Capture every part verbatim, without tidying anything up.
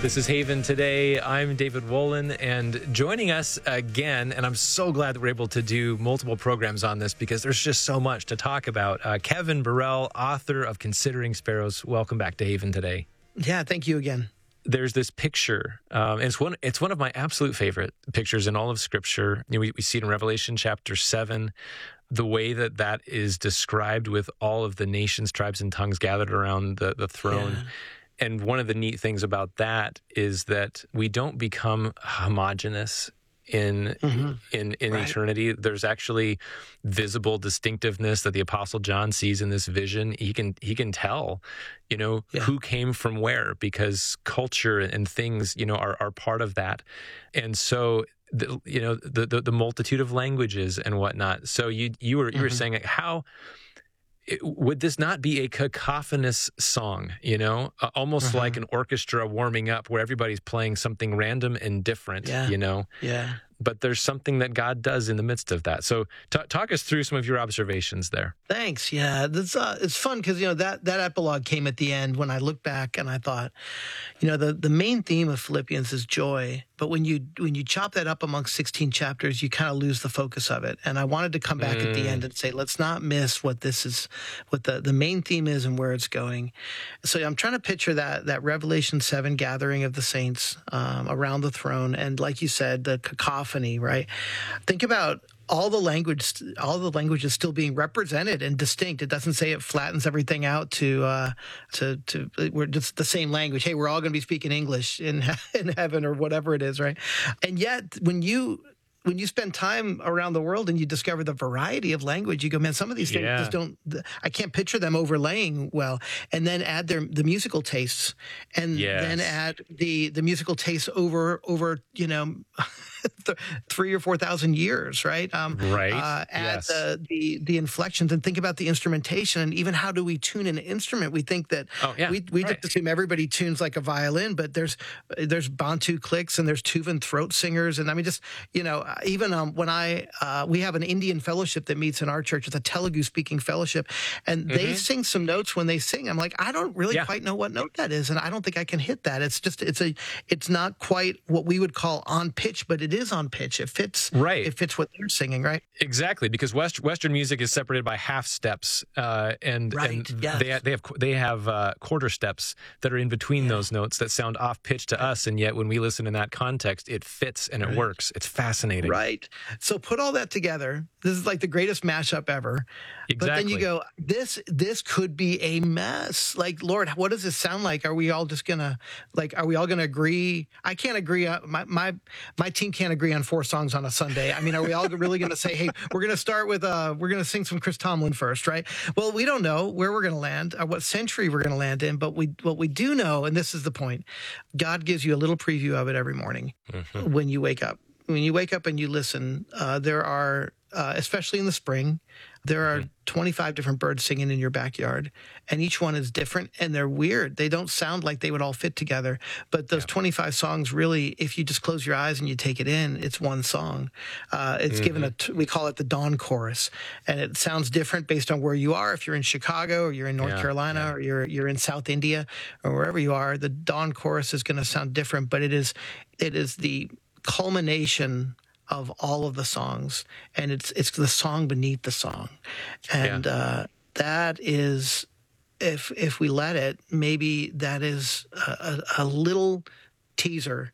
This is Haven Today. I'm David Wolin, and joining us again, and I'm so glad that we're able to do multiple programs on this because there's just so much to talk about. Uh, Kevin Burrell, author of Considering Sparrows. Welcome back to Haven Today. Yeah, thank you again. There's this picture, um, and it's one it's one of my absolute favorite pictures in all of Scripture. You know, we, we see it in Revelation chapter seven, the way that that is described with all of the nations, tribes, and tongues gathered around the, the throne. Yeah. And one of the neat things about that is that we don't become homogenous in mm-hmm. in in right. eternity. There's actually visible distinctiveness that the Apostle John sees in this vision. He can he can tell, you know, yeah. who came from where, because culture and things, you know, are are part of that. And so, the, you know, the, the the multitude of languages and whatnot. So you you were you mm-hmm. were saying like, how. It, would this not be a cacophonous song, you know, uh, almost uh-huh. like an orchestra warming up where everybody's playing something random and different, yeah. you know? Yeah. But there's something that God does in the midst of that. So t- talk us through some of your observations there. Thanks. Yeah, that's, uh, it's fun because, you know, that, that epilogue came at the end when I look back and I thought, you know, the, the main theme of Philippians is joy. But when you when you chop that up amongst sixteen chapters, you kind of lose the focus of it. And I wanted to come back mm. at the end and say, let's not miss what this is, what the, the main theme is and where it's going. So I'm trying to picture that that Revelation seven gathering of the saints um, around the throne. And like you said, the cacophony, right? Think about all the language, all the language is still being represented and distinct. It doesn't say it flattens everything out to, uh, to, to, we're just the same language. Hey, we're all going to be speaking English in, in heaven or whatever it is, right? And yet, when you, when you spend time around the world and you discover the variety of language, you go, man, some of these things yeah. just don't, I can't picture them overlaying well. And then add their, the musical tastes and yes. then add the, the musical tastes over, over, you know, three or four thousand years, right? Um, right. Uh, add yes. the, the the inflections and think about the instrumentation and even how do we tune an instrument? We think that oh, yeah. we we right. just assume everybody tunes like a violin, but there's there's Bantu clicks and there's Tuvan throat singers, and I mean just you know even um, when I uh, we have an Indian fellowship that meets in our church. It's a Telugu speaking fellowship, and mm-hmm. they sing some notes when they sing. I'm like, I don't really yeah. quite know what note that is, and I don't think I can hit that. It's just it's a it's not quite what we would call on pitch, but it is on pitch. It fits right. It fits what they're singing, right? Exactly, because West, Western music is separated by half steps, uh, and, right. and yes. they they have they have uh, quarter steps that are in between yeah. those notes that sound off pitch to us, and yet when we listen in that context, it fits and it right. works. It's fascinating, right? So put all that together. This is like the greatest mashup ever. Exactly. But then you go, this this could be a mess. Like, Lord, what does this sound like? Are we all just gonna like? Are we all gonna agree? I can't agree. Uh, my my my team can't agree on four songs on a Sunday. I mean, are we all really going to say, hey, we're going to start with, uh, we're going to sing some Chris Tomlin first, right? Well, we don't know where we're going to land, or what century we're going to land in, but we, what we do know, and this is the point, God gives you a little preview of it every morning mm-hmm. when you wake up. When you wake up and you listen, uh, there are, uh, especially in the spring, there are mm-hmm. twenty-five different birds singing in your backyard, and each one is different, and they're weird. They don't sound like they would all fit together, but those yeah. twenty-five songs really, if you just close your eyes and you take it in, it's one song. Uh, it's mm-hmm. given a, we call it the dawn chorus, and it sounds different based on where you are. If you're in Chicago, or you're in North yeah, Carolina, yeah. or you're you're in South India, or wherever you are, the dawn chorus is going to sound different, but it is it is the culmination of all of the songs, and it's it's the song beneath the song, and yeah. uh, that is, if if we let it, maybe that is a, a little teaser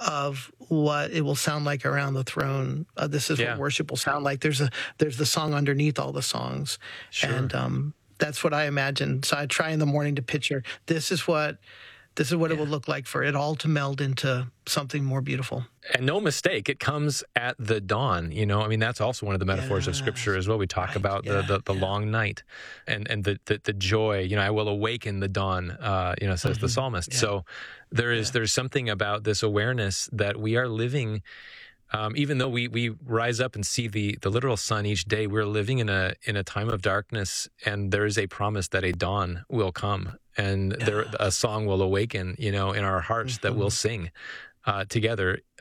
of what it will sound like around the throne. Uh, this is yeah. what worship will sound like. There's a there's the song underneath all the songs, sure. and um, that's what I imagine. So I try in the morning to picture this is what. This is what yeah. it will look like for it all to meld into something more beautiful. And no mistake, it comes at the dawn. You know, I mean, that's also one of the metaphors yes. of Scripture as well. We talk right. about yeah. the the, the yeah. long night and and the, the the joy. You know, I will awaken the dawn. Uh, you know, says mm-hmm. the psalmist. Yeah. So there is yeah. there's something about this awareness that we are living. Um, even though we, we rise up and see the, the literal sun each day, we're living in a in a time of darkness, and there is a promise that a dawn will come, and yeah. there a song will awaken, you know, in our hearts mm-hmm. that we'll sing uh, together